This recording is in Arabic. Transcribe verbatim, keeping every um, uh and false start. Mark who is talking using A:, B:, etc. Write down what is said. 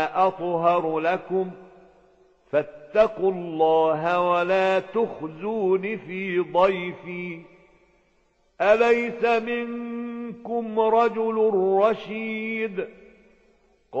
A: أطهر لكم فاتقوا الله ولا تخزون في ضيفي أليس منكم رجل رشيد